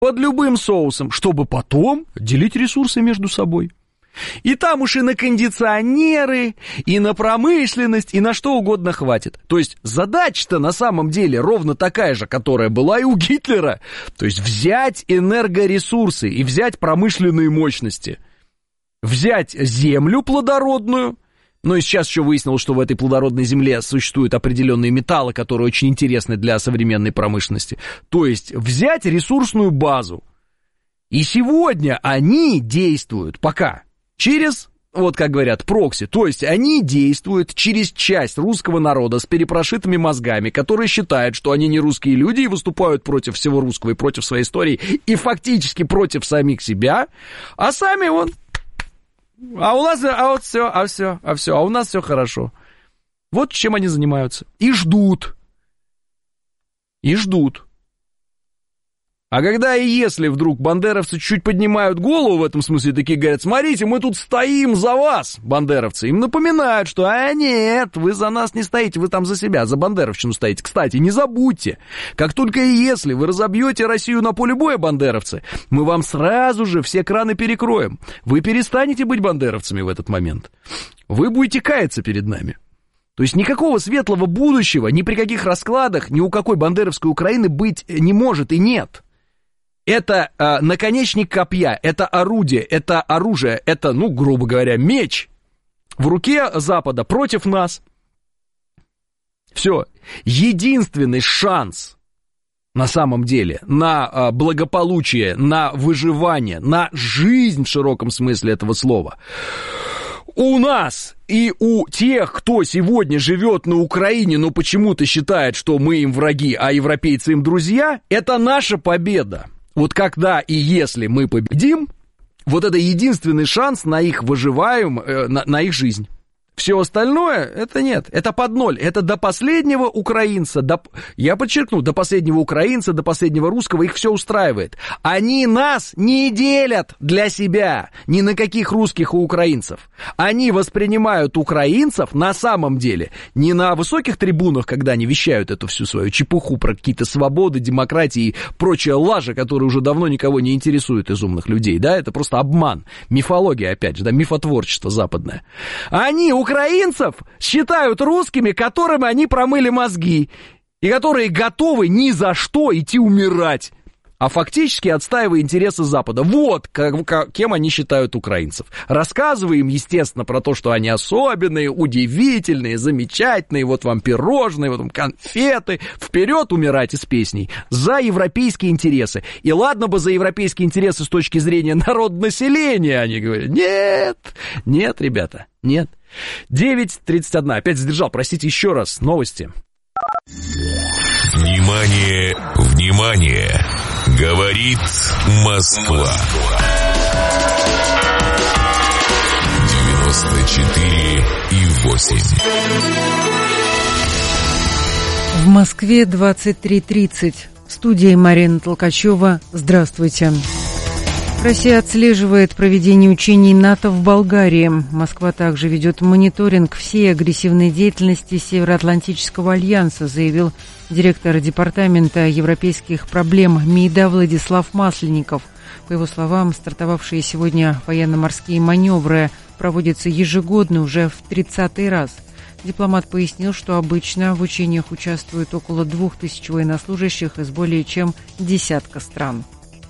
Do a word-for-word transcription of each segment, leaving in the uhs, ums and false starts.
под любым соусом, чтобы потом делить ресурсы между собой. И там уж и на кондиционеры, и на промышленность, и на что угодно хватит. То есть задача-то на самом деле ровно такая же, которая была и у Гитлера. То есть взять энергоресурсы и взять промышленные мощности. Взять землю плодородную. Но и сейчас еще выяснилось, что в этой плодородной земле существуют определенные металлы, которые очень интересны для современной промышленности. То есть взять ресурсную базу. И сегодня они действуют пока через, вот как говорят, прокси. То есть они действуют через часть русского народа с перепрошитыми мозгами, которые считают, что они не русские люди и выступают против всего русского и против своей истории, и фактически против самих себя, а сами он... А у нас, а вот все, а все, а все, а у нас все хорошо. Вот чем они занимаются. И ждут. И ждут. А когда и если вдруг бандеровцы чуть поднимают голову в этом смысле, такие говорят: смотрите, мы тут стоим за вас, бандеровцы. Им напоминают, что а нет, вы за нас не стоите, вы там за себя, за бандеровщину стоите. Кстати, не забудьте, как только и если вы разобьете Россию на поле боя, бандеровцы, мы вам сразу же все краны перекроем. Вы перестанете быть бандеровцами в этот момент. Вы будете каяться перед нами. То есть никакого светлого будущего ни при каких раскладах ни у какой бандеровской Украины быть не может и нет. Это э, наконечник копья, это орудие, это оружие, это, ну, грубо говоря, меч в руке Запада против нас. Все. Единственный шанс на самом деле на э, благополучие, на выживание, на жизнь в широком смысле этого слова у нас и у тех, кто сегодня живет на Украине, но почему-то считает, что мы им враги, а европейцы им друзья, это наша победа. Вот когда и если мы победим, вот это единственный шанс на их выживаем, э, на, на их жизнь. Все остальное, это нет, это под ноль, это до последнего украинца, до, я подчеркну, до последнего украинца, до последнего русского их все устраивает. Они нас не делят для себя ни на каких русских и украинцев. Они воспринимают украинцев на самом деле не на высоких трибунах, когда они вещают эту всю свою чепуху про какие-то свободы, демократии и прочая лажа, которая уже давно никого не интересует из умных людей, да, это просто обман, мифология, опять же, да, мифотворчество западное. Они украинцев считают русскими, которым они промыли мозги, и которые готовы ни за что идти умирать, а фактически отстаивая интересы Запада. Вот как, как, кем они считают украинцев. Рассказываем, естественно, про то, что они особенные, удивительные, замечательные, вот вам пирожные, вот вам конфеты, вперед умирать из песней. За европейские интересы. И ладно бы за европейские интересы с точки зрения народонаселения, они говорят. Нет, нет, ребята, нет. девять тридцать один. Опять задержал, простите, еще раз. Новости. Внимание, внимание! Говорит Москва. девяносто четыре и восемь. В Москве двадцать три тридцать. В студии Марина Толкачева. Здравствуйте. Россия отслеживает проведение учений НАТО в Болгарии. Москва также ведет мониторинг всей агрессивной деятельности Североатлантического альянса, заявил директор департамента европейских проблем МИДа Владислав Масленников. По его словам, стартовавшие сегодня военно-морские маневры проводятся ежегодно уже в тридцатый раз. Дипломат пояснил, что обычно в учениях участвуют около двух тысяч военнослужащих из более чем десятка стран.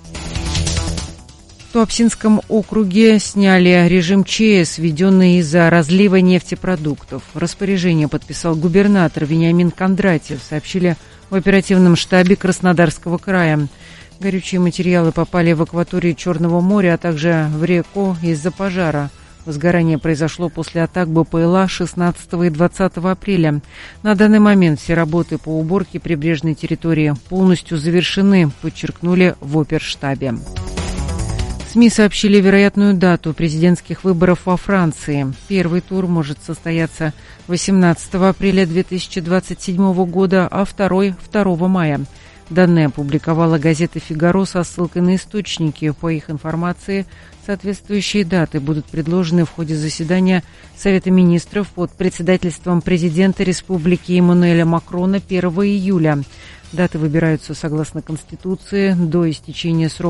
В Туапсинском округе сняли режим ЧС, введенный из-за разлива нефтепродуктов. Распоряжение подписал губернатор Вениамин Кондратьев, сообщили в оперативном штабе Краснодарского края. Горючие материалы попали в акваторию Черного моря, а также в реку из-за пожара. Возгорание произошло после атак БПЛА шестнадцатого и двадцатого апреля. На данный момент все работы по уборке прибрежной территории полностью завершены, подчеркнули в оперштабе. СМИ сообщили вероятную дату президентских выборов во Франции. Первый тур может состояться восемнадцатого апреля две тысячи двадцать седьмого года, а второй – второго мая. Данные опубликовала газета «Фигаро» со ссылкой на источники. По их информации, соответствующие даты будут предложены в ходе заседания Совета министров под председательством президента Республики Эммануэля Макрона первого июля. Даты выбираются согласно Конституции до истечения срока